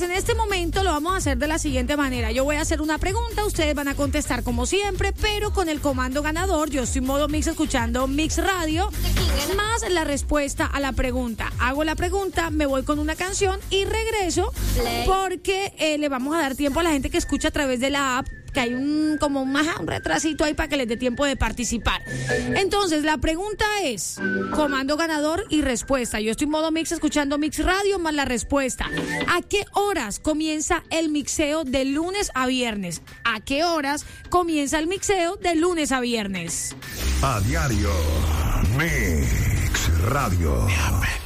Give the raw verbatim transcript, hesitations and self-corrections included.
En este momento lo vamos a hacer de la siguiente manera. Yo voy a hacer una pregunta, ustedes van a contestar como siempre, pero con el comando ganador. Yo estoy en modo mix escuchando Mix Radio, más la respuesta a la pregunta. Hago la pregunta, me voy con una canción y regreso porque eh, le vamos a dar tiempo a la gente que escucha a través de la app, que hay un como un, un retrasito ahí para que les dé tiempo de participar. Entonces, la pregunta es, comando ganador y respuesta. Yo estoy en modo mix escuchando Mix Radio más la respuesta. ¿A qué horas comienza el mixeo de lunes a viernes? ¿A qué horas comienza el mixeo de lunes a viernes? A diario, Mix Radio.